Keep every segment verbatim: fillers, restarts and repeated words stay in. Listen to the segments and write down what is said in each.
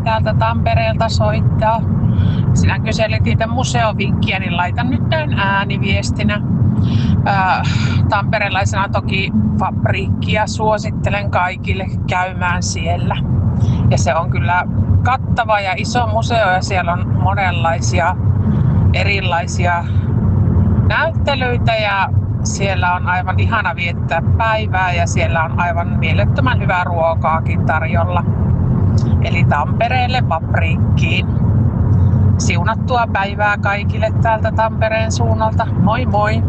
täältä Tampereelta soittaa. Sinä kyselit niitä museovinkkiä, niin laitan nyt näin ääniviestinä. Ää, tamperelaisena toki Fabriikkia suosittelen kaikille käymään siellä. Ja se on kyllä kattava ja iso museo ja siellä on monenlaisia erilaisia näyttelyitä ja siellä on aivan ihana viettää päivää ja siellä on aivan mielettömän hyvää ruokaakin tarjolla. Eli Tampereelle Fabriikkiin. Siunattua päivää kaikille täältä Tampereen suunnalta. Moi moi!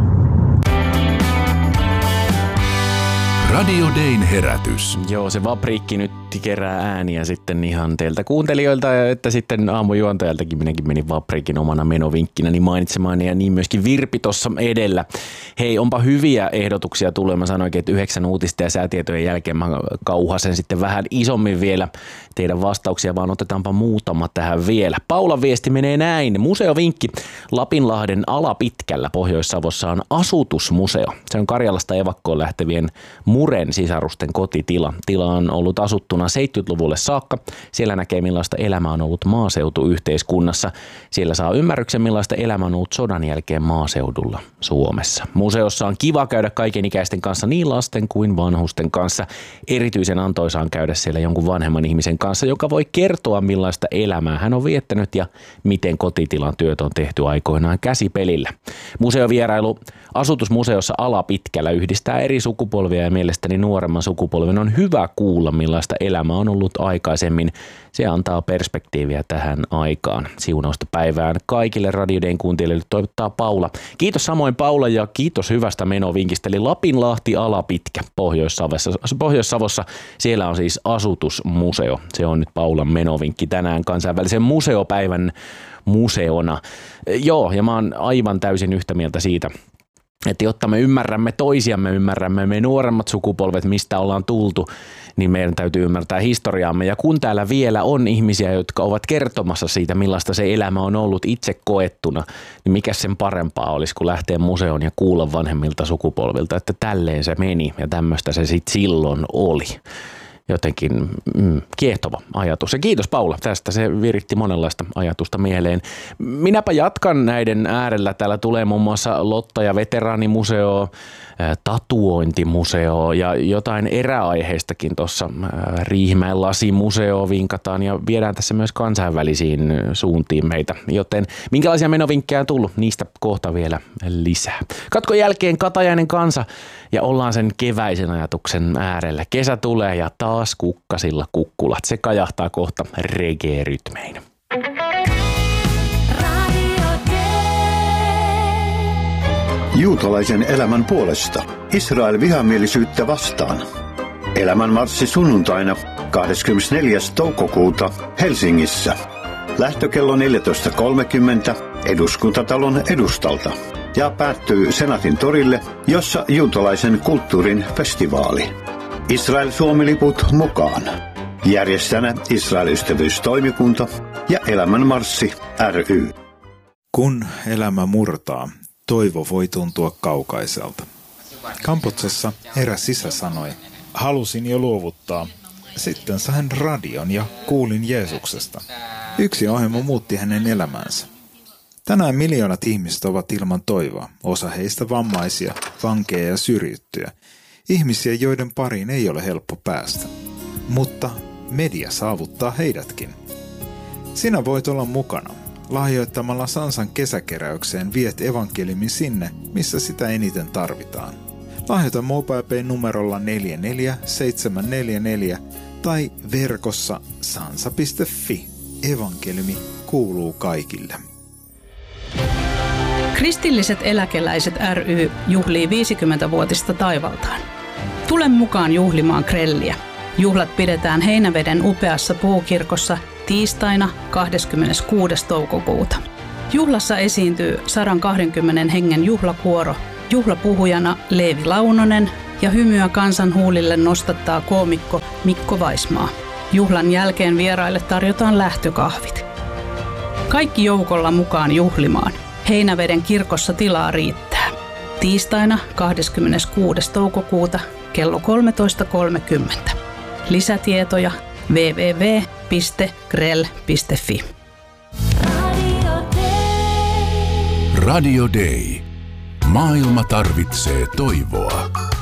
Radio Dayn herätys. Joo, se Fabriikki nyt kerää ääniä sitten ihan teiltä kuuntelijoilta, että sitten aamujuontajaltakin minäkin menin Fabriikin omana menovinkkinä niin mainitsemaan ja niin myöskin Virpi tuossa edellä. Hei, onpa hyviä ehdotuksia tullut. Mä sanoinkin, että yhdeksän uutista ja säätietojen jälkeen mä kauhasen sitten vähän isommin vielä teidän vastauksia, vaan otetaanpa muutama tähän vielä. Paulan viesti menee näin. Museovinkki. Lapinlahden Alapitkällä Pohjois-Savossa on asutusmuseo. Se on Karjalasta evakkoon lähtevien Muren sisarusten kotitila. Tila on ollut asuttuna seitsemänkymmentäluvulle saakka. Siellä näkee millaista elämä on ollut maaseutuyhteiskunnassa. Siellä saa ymmärryksen millaista elämä on ollut sodan jälkeen maaseudulla Suomessa. Museossa on kiva käydä kaikenikäisten kanssa niin lasten kuin vanhusten kanssa. Erityisen antoisaa on käydä siellä jonkun vanhemman ihmisen kanssa, joka voi kertoa millaista elämää hän on viettänyt ja miten kotitilan työt on tehty aikoinaan käsipelillä. Museovierailu asutusmuseossa Alapitkällä yhdistää eri sukupolvia ja mielestäni nuoremman sukupolven on hyvä kuulla millaista elämä on ollut aikaisemmin. Se antaa perspektiiviä tähän aikaan. Siunausta päivään kaikille Radio Dayn kuuntelijoille toivottaa Paula. Kiitos samoin Paula ja kiitos hyvästä menovinkistä. Eli Lapinlahti Alapitkä Pohjois-Savossa. Pohjois-Savossa. Siellä on siis asutusmuseo. Se on nyt Paulan menovinkki tänään kansainvälisen museopäivän museona. Joo, ja mä oon aivan täysin yhtä mieltä siitä, että jotta me ymmärrämme toisiamme, ymmärrämme me nuoremmat sukupolvet, mistä ollaan tultu, niin meidän täytyy ymmärtää historiaamme. Ja kun täällä vielä on ihmisiä, jotka ovat kertomassa siitä, millaista se elämä on ollut itse koettuna, niin mikä sen parempaa olisi, kun lähteä museoon ja kuulla vanhemmilta sukupolvilta, että tälleen se meni ja tämmöistä se sitten silloin oli. Jotenkin mm, kiehtova ajatus. Ja kiitos Paula tästä, se viritti monenlaista ajatusta mieleen. Minäpä jatkan näiden äärellä. Täällä tulee muun muassa Lotta- ja veteraanimuseo, tatuointimuseo ja jotain eräaiheistakin tuossa Riihimäen lasimuseo vinkataan ja viedään tässä myös kansainvälisiin suuntiin meitä. Joten minkälaisia menovinkkejä on tullut? Niistä kohta vielä lisää. Katkon jälkeen Katajainen kansa ja ollaan sen keväisen ajatuksen äärellä. Kesä tulee ja taas kukkasilla kukkulat. Se kajahtaa kohta reggae-rytmein. Juutalaisen elämän puolesta. Israel vihamielisyyttä vastaan. Elämän marssi sunnuntaina kahdeskymmenesneljäs toukokuuta Helsingissä. Lähtökello neljätoista kolmekymmentä Eduskuntatalon edustalta ja päättyy Senaatin torille, jossa juutalaisen kulttuurin festivaali. Israel Suomi-liput mukaan. Järjestäjänä Israel-ystävyystoimikunta ja Elämän marssi ry. Kun elämä murtaa, toivo voi tuntua kaukaiselta. Kamputsessa eräs isä sanoi, halusin jo luovuttaa. Sitten sain radion ja kuulin Jeesuksesta. Yksi ohjelma muutti hänen elämänsä. Tänään miljoonat ihmiset ovat ilman toivoa, osa heistä vammaisia, vankeja ja syrjittyjä. Ihmisiä, joiden pariin ei ole helppo päästä. Mutta media saavuttaa heidätkin. Sinä voit olla mukana. Lahjoittamalla Sansan kesäkeräykseen viet evankeliumin sinne, missä sitä eniten tarvitaan. Lahjoita MobilePay numerolla neljä neljä seitsemän neljä neljä tai verkossa sansa piste fi. Evankeliumi kuuluu kaikille. Kristilliset eläkeläiset ry juhlii viisikymmentävuotista taivaltaan. Tule mukaan juhlimaan grelliä. Juhlat pidetään Heinäveden upeassa puukirkossa tiistaina kahdeskymmeneskuudes toukokuuta. Juhlassa esiintyy sata kaksikymmentä hengen juhlakuoro, juhlapuhujana Leevi Launonen ja hymyä kansan huulille nostattaa koomikko Mikko Vaismaa. Juhlan jälkeen vieraille tarjotaan lähtökahvit. Kaikki joukolla mukaan juhlimaan. Heinäveden kirkossa tilaa riittää. Tiistaina kahdeskymmeneskuudes toukokuuta kello kolmetoista kolmekymmentä. Lisätietoja double-u double-u double-u piste grell piste fi. Radio Day. Maailma tarvitsee toivoa.